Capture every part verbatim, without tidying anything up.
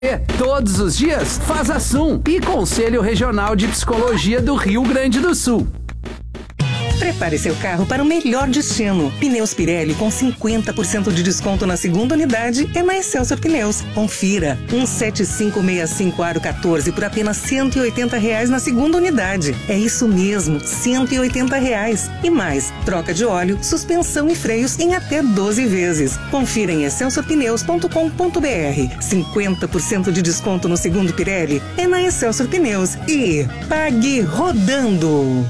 Todos os dias, faz Assum e Conselho Regional de Psicologia do Rio Grande do Sul. Prepare seu carro para o melhor destino. Pneus Pirelli com cinquenta por cento de desconto na segunda unidade é na Excelsior Pneus. Confira. um sete cinco seis cinco Aro quatorze por apenas cento e oitenta reais na segunda unidade. É isso mesmo, cento e oitenta reais. E mais, troca de óleo, suspensão e freios em até doze vezes. Confira em excelsior pneus ponto com ponto b r. cinquenta por cento de desconto no segundo Pirelli é na Excelsior Pneus. E pague rodando.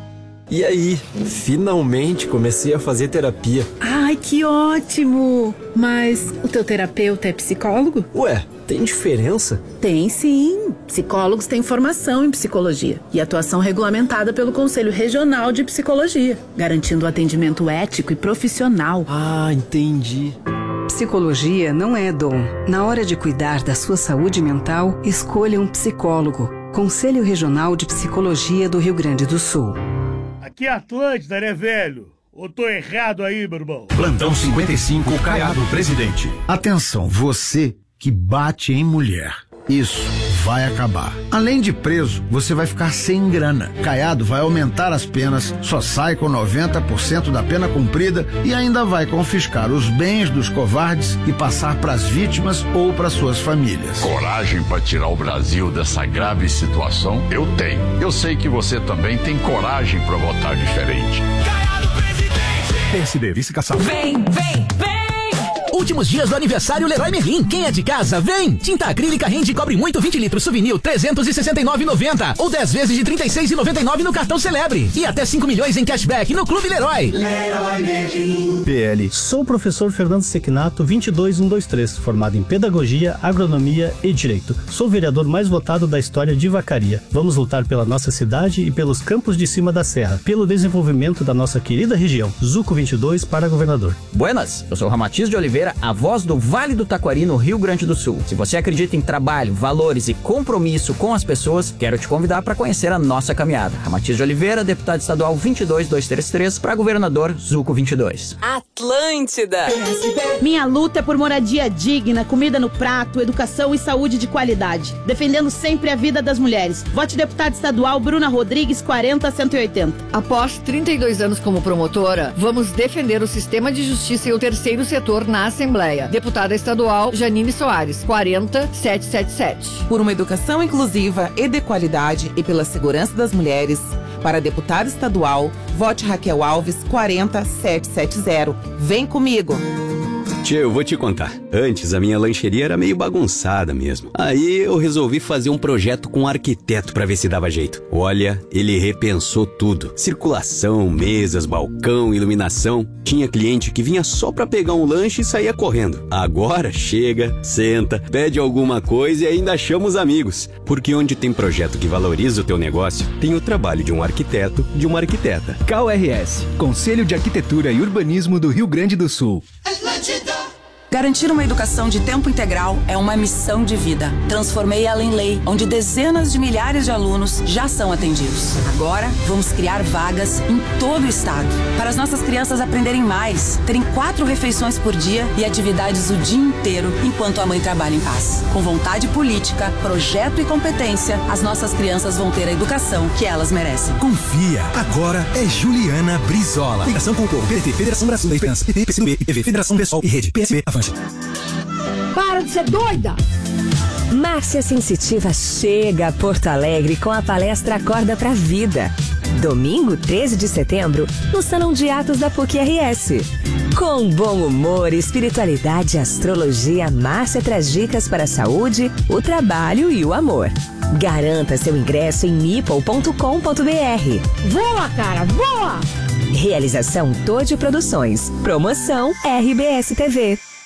E aí, finalmente comecei a fazer terapia. Ai, que ótimo! Mas o teu terapeuta é psicólogo? Ué, tem diferença? Tem sim. Psicólogos têm formação em psicologia e atuação regulamentada pelo Conselho Regional de Psicologia, garantindo atendimento ético e profissional. Ah, entendi. Psicologia não é dom. Na hora de cuidar da sua saúde mental, escolha um psicólogo. Conselho Regional de Psicologia do Rio Grande do Sul. Aqui é Atlântida, né, velho? Ou tô errado aí, meu irmão? Plantão cinquenta e cinco, Caiado, presidente. Atenção, você que bate em mulher. Isso vai acabar. Além de preso, você vai ficar sem grana. Caiado vai aumentar as penas, só sai com noventa por cento da pena cumprida e ainda vai confiscar os bens dos covardes e passar para as vítimas ou para suas famílias. Coragem para tirar o Brasil dessa grave situação? Eu tenho. Eu sei que você também tem coragem para votar diferente. Caiado, presidente! P S D, vice-caçado. Vem, vem, vem! Últimos dias do aniversário Leroy Merlin. Quem é de casa, vem! Tinta acrílica Rende cobre muito vinte litros Souvenir trezentos e sessenta e nove reais e noventa centavos ou dez vezes de trinta e seis reais e noventa e nove centavos no cartão Celebre. E até cinco milhões em cashback no Clube Leroy. Leroy Merlin. P L. Sou o professor Fernando Sequinato, vinte e dois mil cento e vinte e três, formado em Pedagogia, Agronomia e Direito. Sou o vereador mais votado da história de Vacaria. Vamos lutar pela nossa cidade e pelos campos de cima da serra, pelo desenvolvimento da nossa querida região. Zuco vinte e dois para governador. Buenas, eu sou o Ramatiz de Oliveira, a voz do Vale do Taquari, no Rio Grande do Sul. Se você acredita em trabalho, valores e compromisso com as pessoas, quero te convidar para conhecer a nossa caminhada. Ramatiz de Oliveira, deputado estadual vinte e dois mil duzentos e trinta e três, para governador Zuco vinte e dois. Atlântida. Minha luta é por moradia digna, comida no prato, educação e saúde de qualidade. Defendendo sempre a vida das mulheres. Vote deputado estadual Bruna Rodrigues, quarenta cento e oitenta. Após trinta e dois anos como promotora, vamos defender o sistema de justiça e o terceiro setor na Assembleia. Deputada estadual Janine Soares, quarenta setecentos e setenta e sete. Por uma educação inclusiva e de qualidade e pela segurança das mulheres, para deputada estadual, vote Raquel Alves, quarenta setecentos e setenta. Vem comigo! Tchê, eu vou te contar. Antes, a minha lancheria era meio bagunçada mesmo. Aí eu resolvi fazer um projeto com um arquiteto pra ver se dava jeito. Olha, ele repensou tudo. Circulação, mesas, balcão, iluminação. Tinha cliente que vinha só pra pegar um lanche e saía correndo. Agora chega, senta, pede alguma coisa e ainda chama os amigos. Porque onde tem projeto que valoriza o teu negócio, tem o trabalho de um arquiteto, de uma arquiteta. K R S, Conselho de Arquitetura e Urbanismo do Rio Grande do Sul. Garantir uma educação de tempo integral é uma missão de vida. Transformei ela em lei, onde dezenas de milhares de alunos já são atendidos. Agora, vamos criar vagas em todo o estado, para as nossas crianças aprenderem mais, terem quatro refeições por dia e atividades o dia inteiro, enquanto a mãe trabalha em paz. Com vontade política, projeto e competência, as nossas crianças vão ter a educação que elas merecem. Confia, agora é Juliana Brizola. Ligação com o povo, P D T, Federação Brasil da Esperança, P T, P C do B, I P V, Federação Pessoal e Rede, P S B, Avante. Para de ser doida! Márcia Sensitiva chega a Porto Alegre com a palestra Acorda pra Vida. Domingo, treze de setembro, no Salão de Atos da P U C R S. Com bom humor, espiritualidade e astrologia, Márcia traz dicas para a saúde, o trabalho e o amor. Garanta seu ingresso em nipple ponto com ponto b r. Voa, cara, voa! Realização Todd Produções. Promoção R B S T V.